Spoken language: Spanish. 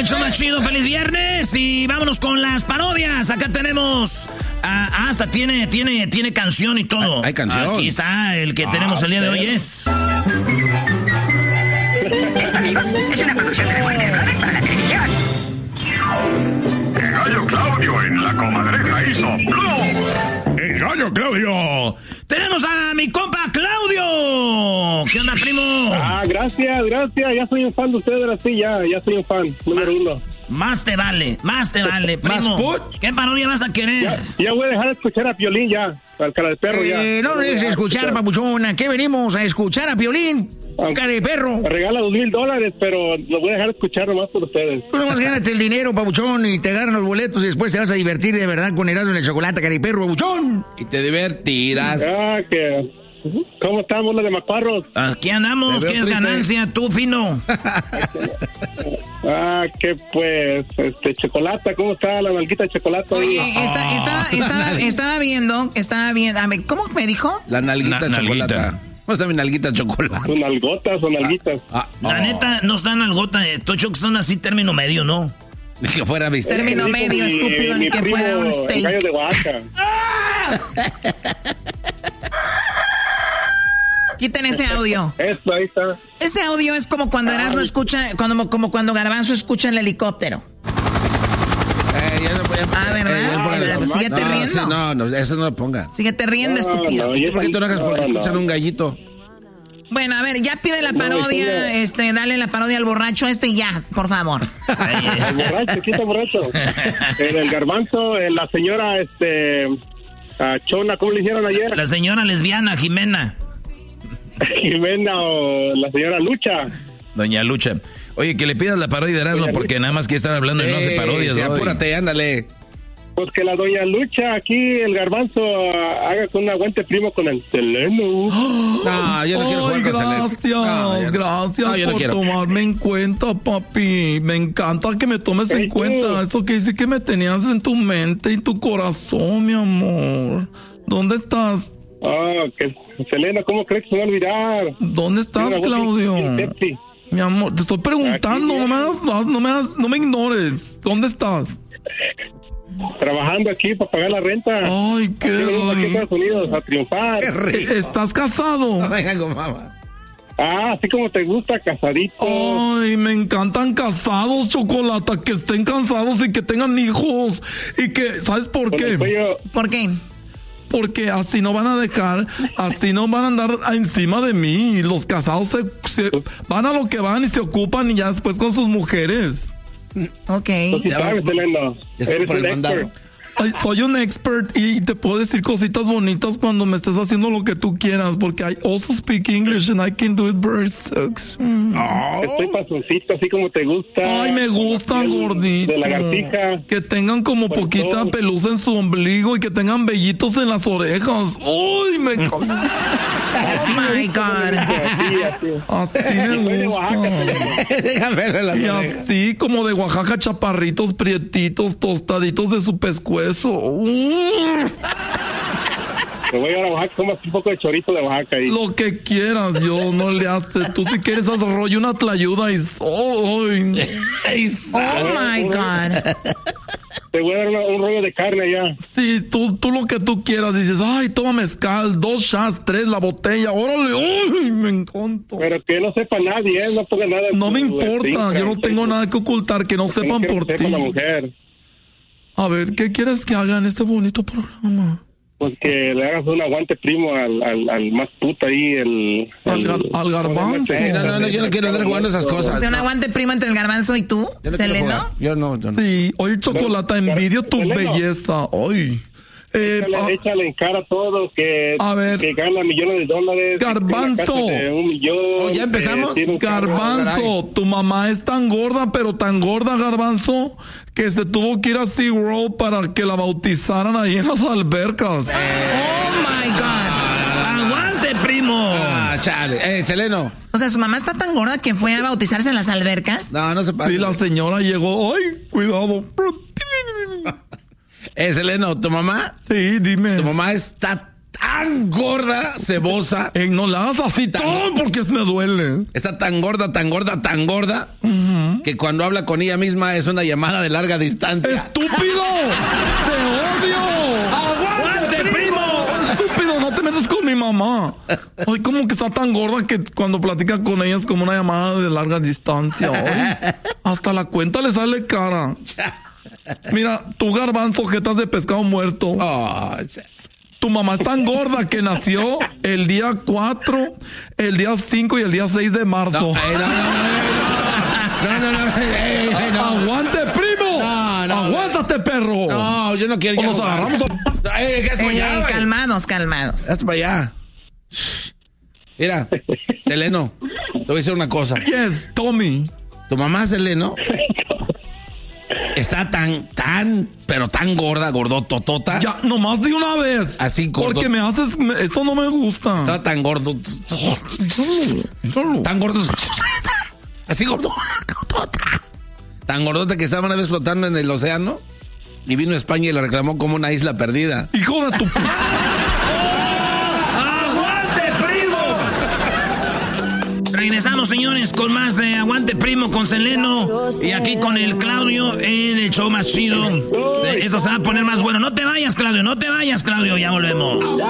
hecho más chido, feliz viernes y vámonos con las parodias. Acá tenemos, hasta tiene canción y todo. Hay canción. Aquí está, el que tenemos el día de hoy es... Amigos, es una producción de Reporter para la televisión. El gallo Claudio en la comadreja hizo ¡Club! ¡El gallo Claudio! ¡Tenemos a mi compa Claudio! ¿Qué onda, primo? Gracias. Ya soy un fan de ustedes, así ya soy un fan, número uno. Más te vale, primo. ¿Qué parodia vas a querer? Ya voy a dejar de escuchar a Piolín ya, al cara de perro ya. No dejes de escuchar, papuchón. ¿A qué venimos? A escuchar a Piolín. Cara de perro. Me regala $2,000, pero lo voy a dejar de escuchar nomás por ustedes. Tú nomás gánate el dinero, papuchón, y te agarran los boletos y después te vas a divertir de verdad con Erasmo en el chocolate, cara de perro, papuchón. Y te divertirás. ¿Cómo estamos los de Macuarros? Aquí andamos, ¿qué es ganancia? Tú, fino. Chocolata, ¿cómo está la nalguita de chocolate? Oye, estaba viendo, a ver, ¿cómo me dijo? La nalguita de chocolate. ¿Cómo está mi nalguita de chocolate? ¿Son nalgotas o nalguitas? La neta, no están nalgotas, Tocho, que son así término medio, ¿no? Ni que fuera mi término medio, estúpido, ni que fuera un steak. El gallo de Oaxaca. Quiten ese audio. Eso, ahí está. Ese audio es como cuando Erasmo escucha, como cuando Garbanzo escucha el helicóptero. ¿Verdad? Síguete riendo. No, eso no lo ponga. Síguete riendo, estúpido. ¿Por qué tú no hagas? Porque escuchan un gallito. Bueno, a ver, ya pide la parodia, dale la parodia al borracho y ya, por favor. El borracho, ¿quién está borracho? El Garbanzo, la señora, Chona, ¿cómo le hicieron ayer? La señora lesbiana, Jimena. Jimena o la señora Lucha. Doña Lucha. Oye, que le pidas la parodia de Erasmo porque nada más que estar hablando y no hace parodias. Sí, apúrate, ándale. Pues que la doña Lucha, aquí el Garbanzo, haga con un aguante primo con el Seleno. No, yo no quiero jugar con Seleno. Gracias por tomarme en cuenta, papi. Me encanta que me tomes en cuenta. Eso que dice que me tenías en tu mente y tu corazón, mi amor. ¿Dónde estás? Selena, ¿cómo crees que se va a olvidar? ¿Dónde estás, Claudio? Mi amor, te estoy preguntando, no me ignores. ¿Dónde estás? Trabajando aquí para pagar la renta. Ay, qué rico. Aquí en Estados Unidos a triunfar. Qué rico. ¿Estás casado? No vengan con mamá. Así como te gusta, casadito. Ay, me encantan casados, Chocolata, que estén casados y que tengan hijos. Y que, ¿sabes por qué? ¿Por qué? Porque así no van a dejar, así no van a andar encima de mí. Los casados se van a lo que van y se ocupan y ya después con sus mujeres. Ok. Eres un expert. Ay, soy un expert y te puedo decir cositas bonitas cuando me estés haciendo lo que tú quieras, porque I also speak English and I can do it very sexy. Estoy pasoncito, así como te gusta. Ay, me gustan gordito. De lagartija. Que tengan como poquita pelusa en su ombligo y que tengan vellitos en las orejas. Uy, me Oh my God. Así me gusta. Déjame ver las orejas. Y así como de Oaxaca, chaparritos, prietitos, tostaditos de su pescuezo. Te voy a llevar a Oaxaca, comas un poco de chorizo de Oaxaca ahí. Lo que quieras, yo no le hace. Tú si quieres haz rollo una tlayuda y... Oh my God. Te voy a dar un rollo de carne allá. Sí, tú lo que tú quieras. Dices, ay, toma mezcal, 2 shots, 3, la botella. Órale, uy, me encanta. Pero que no sepa nadie, no ponga nada. No me importa, yo no tengo nada que ocultar, que no sepan por ti. La mujer. A ver, ¿qué quieres que haga en este bonito programa? Pues que le hagas un aguante primo al más puto ahí, al Garbanzo. No, yo no quiero andar jugando esas cosas. O sea, un aguante primo entre el Garbanzo y tú, Seleno. Yo no. Sí, oye, Chocolata, envidio tu belleza. Ay. Échale en cara todo, que gana millones de dólares. Garbanzo. ¿Ya empezamos? Garbanzo, tu mamá es tan gorda, pero tan gorda, Garbanzo, que se tuvo que ir a SeaWorld para que la bautizaran ahí en las albercas. Oh my God. ¡Aguante, primo! Chale. Seleno. O sea, su mamá está tan gorda que fue a bautizarse en las albercas. No se pasa. Sí, la señora llegó. Ay, cuidado. Seleno, ¿tu mamá? Sí, dime. ¿Tu mamá está tan gorda, cebosa. No la hagas así todo porque me duele. Está tan gorda, que cuando habla con ella misma es una llamada de larga distancia. ¡Estúpido! ¡Te odio! ¡Aguante, primo! ¡Estúpido! No te metas con mi mamá. Ay, como que está tan gorda que cuando platica con ella es como una llamada de larga distancia. Ay, hasta la cuenta le sale cara. Mira, tú, Garbanzo, jetas de pescado muerto. Oh, tu mamá es tan gorda que nació el día 4, el día 5 y el día 6 de marzo. No. ¡Aguante, primo! No. ¡Aguántate, perro! No, yo no quiero. O nos agarramos Calmados. Hasta para allá. Mira, Seleno, te voy a decir una cosa. Yes, Tommy. Tu mamá, Seleno, está pero tan gorda, gordototota. Ya, nomás de una vez. Así gordo. Porque me haces... Eso no me gusta. Estaba tan gordo. Tan gordo. Así gordo. Tan gordota que estaba una vez flotando en el océano y vino a España y la reclamó como una isla perdida. ¡Hijo de tu... ¡Aguante, primo! Regresamos, señores, con más de Aguante, primo, con Seleno. Y aquí con el Claudio en el show más chido. Eso se va a poner más bueno. No te vayas, Claudio. Ya volvemos.